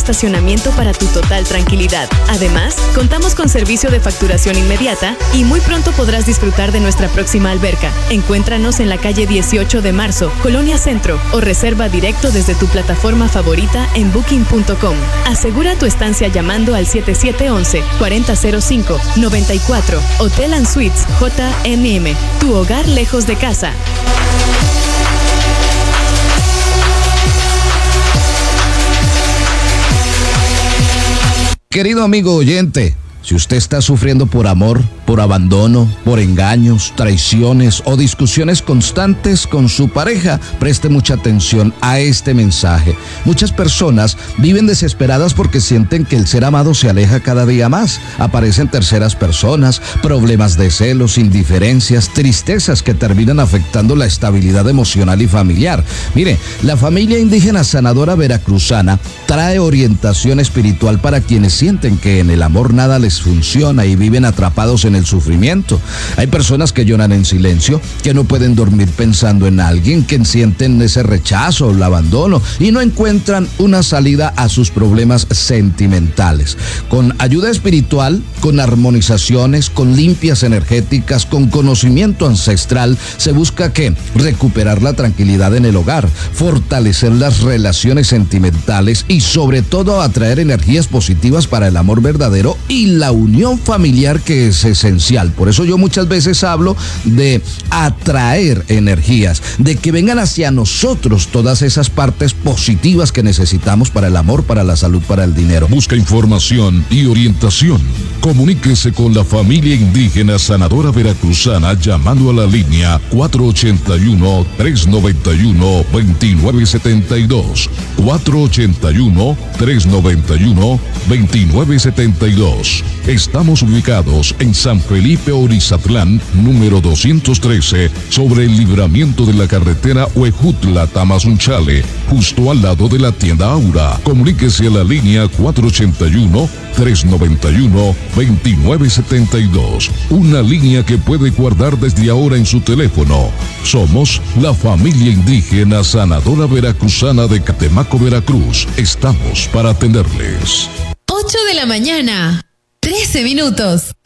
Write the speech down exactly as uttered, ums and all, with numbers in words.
estacionamiento para tu total tranquilidad. Además, contamos con servicio de facturación inmediata y muy pronto podrás disfrutar de nuestra próxima alberca. Encuéntranos en la calle dieciocho de marzo, Colonia Centro, o reserva directo desde tu plataforma favorita en booking punto com. Asegura tu estancia llamando al siete siete uno uno, cuatro cero cero cinco, nueve cuatro. Hotel and Suites J M M, tu hogar lejos de casa. Querido amigo oyente, si usted está sufriendo por amor, por abandono, por engaños, traiciones o discusiones constantes con su pareja, preste mucha atención a este mensaje. Muchas personas viven desesperadas porque sienten que el ser amado se aleja cada día más. Aparecen terceras personas, problemas de celos, indiferencias, tristezas que terminan afectando la estabilidad emocional y familiar. Mire, la familia indígena sanadora veracruzana trae orientación espiritual para quienes sienten que en el amor nada les funciona y viven atrapados en el sufrimiento. Hay personas que lloran en silencio, que no pueden dormir pensando en alguien, que sienten ese rechazo o el abandono y no encuentran una salida a sus problemas sentimentales. Con ayuda espiritual, con armonizaciones, con limpias energéticas, con conocimiento ancestral, se busca ¿qué? Recuperar la tranquilidad en el hogar, fortalecer las relaciones sentimentales y sobre todo atraer energías positivas para el amor verdadero y la unión familiar, que es esencial. Por eso yo muchas veces hablo de atraer energías, de que vengan hacia nosotros todas esas partes positivas que necesitamos para el amor, para la salud, para el dinero. Busca información y orientación. Comuníquese con la familia indígena sanadora veracruzana llamando a la línea cuatro ocho uno, tres nueve uno, dos nueve siete dos, cuatro ocho uno, tres nueve uno, dos nueve siete dos. Estamos ubicados en San Felipe Orizatlán, número doscientos trece, sobre el libramiento de la carretera Huejutla-Tamazunchale, justo al lado de la tienda Aura. Comuníquese a la línea cuatro ocho uno, tres nueve uno, dos nueve siete dos, una línea que puede guardar desde ahora en su teléfono. Somos la familia indígena sanadora veracruzana de Catemaco, Veracruz. Estamos para atenderles. ocho de la mañana, trece minutos.